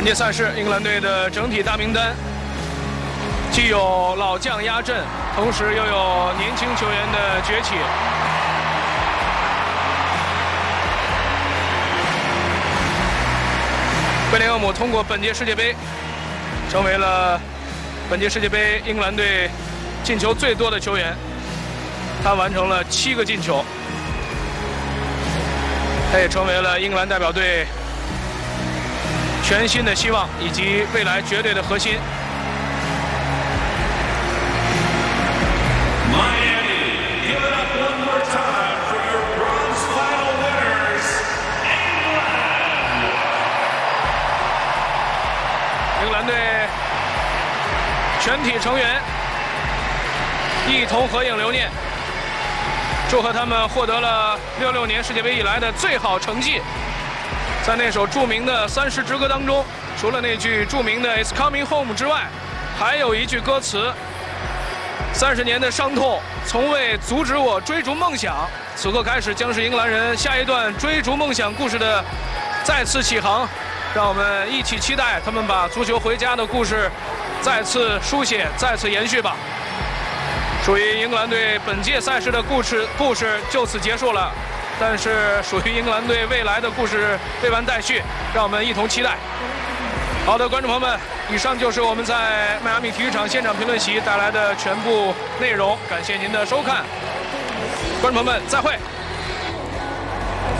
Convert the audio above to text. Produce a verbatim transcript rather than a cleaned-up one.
本届赛事，英格兰队的整体大名单既有老将压阵，同时又有年轻球员的崛起。贝林厄姆通过本届世界杯，成为了本届世界杯英格兰队进球最多的球员，他完成了七个进球，他也成为了英格兰代表队全新的希望以及未来绝对的核心。英格兰队全体成员一同合影留念，祝贺他们获得了六六年世界杯以来的最好成绩。在那首著名的三十之歌当中，除了那句著名的 "It's coming home" 之外，还有一句歌词：三十年的伤痛从未阻止我追逐梦想。此刻开始，将是英格兰人下一段追逐梦想故事的再次起航。让我们一起期待他们把足球回家的故事再次书写、再次延续吧。属于英格兰队本届赛事的故事故事就此结束了。但是属于英格兰队未来的故事未完待续，让我们一同期待。好的，观众朋友们，以上就是我们在迈阿密体育场现场评论席带来的全部内容，感谢您的收看，观众朋友们，再会。